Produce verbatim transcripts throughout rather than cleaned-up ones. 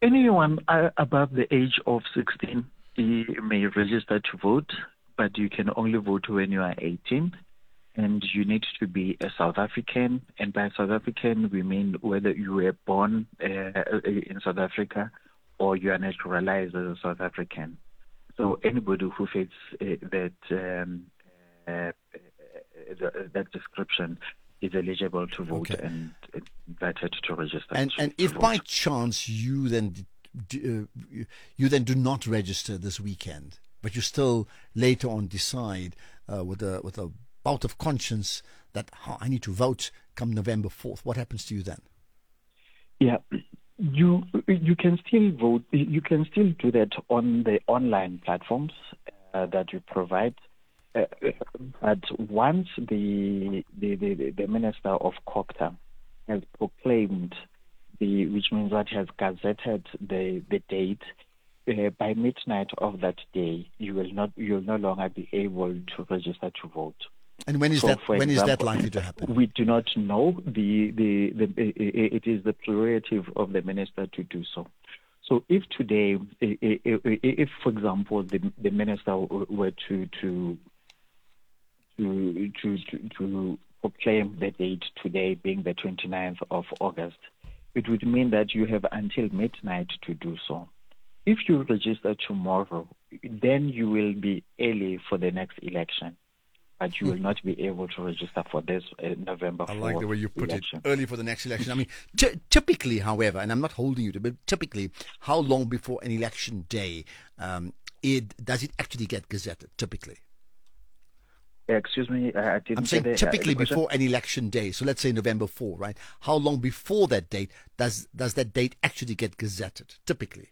Anyone uh, above the age of sixteen may register to vote, but you can only vote when you are eighteen. And you need to be a South African. And by South African, we mean whether you were born uh, in South Africa or you are naturalized as a South African. So anybody who fits uh, that um, uh, the, that description is eligible to vote okay. and invited to register. And to, and to if vote. by chance you then do, uh, you then do not register this weekend, but you still later on decide uh, with a with a bout of conscience that oh, I need to vote come November fourth, what happens to you then? Yeah, you you can still vote. You can still do that on the online platforms uh, that we provide. Uh, but once the the, the the Minister of COGTA has proclaimed the, which means that he has gazetted the the date, uh, by midnight of that day, you will not you will no longer be able to register to vote. And when is so that? When example, is that likely to happen? We do not know. The, the the it is the prerogative of the minister to do so. So if today, if for example the the minister were to to to to to, to proclaim the date today being the twenty-ninth of August, it would mean that you have until midnight to do so. If you register tomorrow, then you will be early for the next election. But you will not be able to register for this uh, November fourth I like the way you put election. it, early for the next election. I mean, t- typically, however, and I'm not holding you to, but typically, how long before an election day um, it, does it actually get gazetted, typically? Excuse me, I didn't I'm saying the, typically uh, before an election day, so let's say November fourth, right? How long before that date does, does that date actually get gazetted, typically?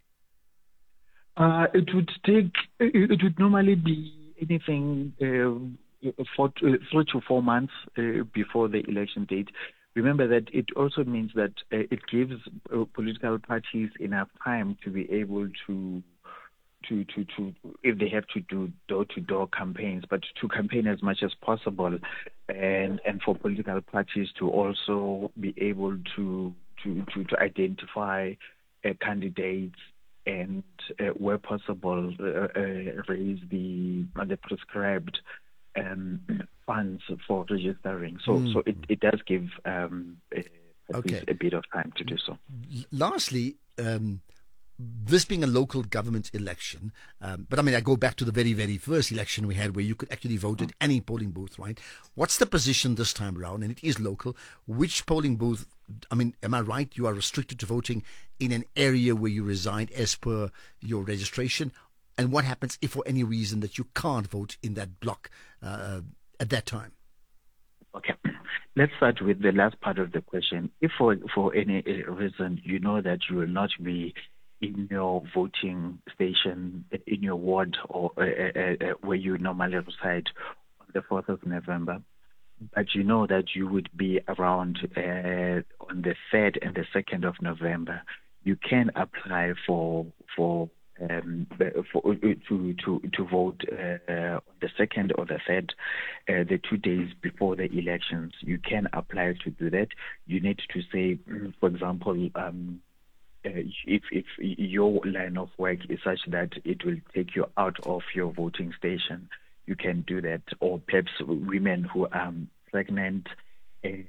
Uh, it would take, it, it would normally be anything... Uh, For uh, three to four months uh, before the election date. Remember that it also means that uh, it gives uh, political parties enough time to be able to, to, to, to, if they have to do door-to-door campaigns, but to campaign as much as possible, and and for political parties to also be able to to to, to identify uh, candidates and uh, where possible uh, uh, raise the uh, the prescribed Um, funds for registering. So mm. so it, it does give um, a, okay. a bit of time to do so. Lastly, um, this being a local government election, um, but I mean, I go back to the very, very first election we had where you could actually vote at any polling booth, right? What's the position this time around? And it is local. Which polling booth, I mean, am I right? You are restricted to voting in an area where you reside as per your registration. And what happens if for any reason that you can't vote in that block uh, at that time? Okay. Let's start with the last part of the question. If for, for any reason you know that you will not be in your voting station, in your ward or uh, uh, uh, where you normally reside on the fourth of November, but you know that you would be around uh, on the third and the second of November, you can apply for for Um, for, to to to vote uh, on the second or the third, uh, the two days before the elections. You can apply to do that. You need to say, for example, um, uh, if if your line of work is such that it will take you out of your voting station, you can do that. Or perhaps women who are pregnant and,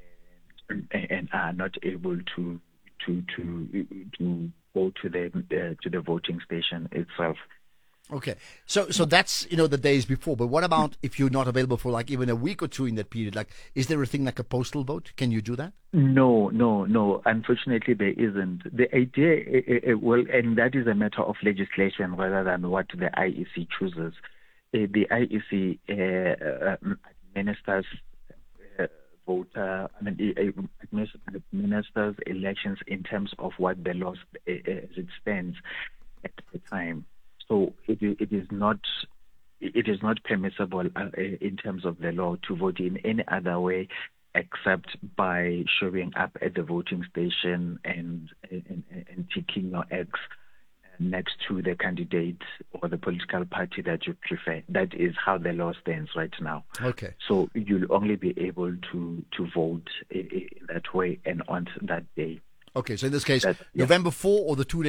and are not able to to to to go to the uh, to the voting station itself. Okay, so so that's you know the days before. But what about if you're not available for like even a week or two in that period? Like, is there a thing like a postal vote? Can you do that? No, no, no. Unfortunately, there isn't. The idea, uh, uh, well, and that is a matter of legislation rather than what the I E C chooses. Uh, the I E C uh, uh, administers. Uh, voter, I mean, it administers elections in terms of what the law as it stands at the time. So it, it is not it is not permissible uh, in terms of the law to vote in any other way except by showing up at the voting station and and, and ticking your X next to the candidate or the political party that you prefer. That is how the law stands right now. Okay. So you'll only be able to, to vote in, in that way and on that day. Okay, so in this case, that, yeah. November fourth or the two